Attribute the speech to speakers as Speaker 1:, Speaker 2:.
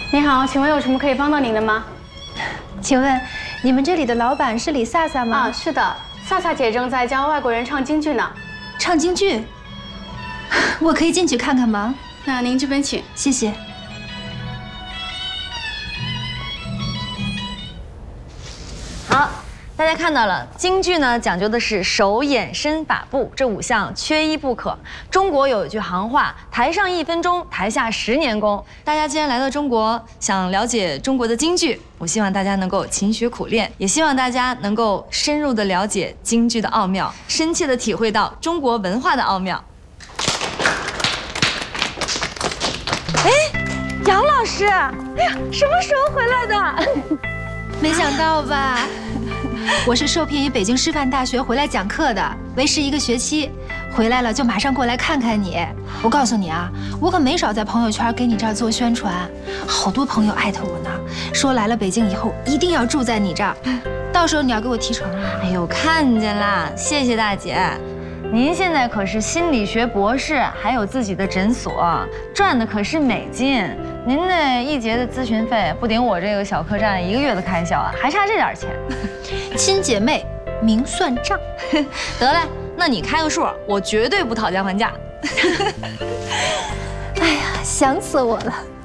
Speaker 1: 你好，请问有什么可以帮到您的吗？
Speaker 2: 请问你们这里的老板是李飒飒吗？
Speaker 1: 啊，是的，飒飒姐正在教外国人唱京剧呢。
Speaker 2: 唱京剧？我可以进去看看吗？
Speaker 1: 那您这边请，
Speaker 2: 谢谢。
Speaker 3: 好。 大家看到了，京剧呢讲究的是手、眼、身、法、步这5项缺一不可。中国有一句行话：“台上1分钟，台下10年功。”大家既然来到中国，想了解中国的京剧，我希望大家能够勤学苦练，也希望大家能够深入的了解京剧的奥妙，深切的体会到中国文化的奥妙。哎，杨老师，哎呀，什么时候回来的？
Speaker 2: 没想到吧？我是受聘于北京师范大学回来讲课的，为时1个学期，回来了就马上过来看看你。我告诉你啊，我可没少在朋友圈给你这儿做宣传，好多朋友艾特我呢，说来了北京以后一定要住在你这儿，到时候你要给我提成啊。
Speaker 3: 哎呦，看见啦，谢谢大姐。您现在可是心理学博士，还有自己的诊所，赚的可是美金。您这1节的咨询费不顶我这个小客栈1个月的开销啊，还差这点钱。
Speaker 2: 亲姐妹明算账。
Speaker 3: 得嘞，那你开个数，我绝对不讨价还价。
Speaker 2: 哎呀，想死我了。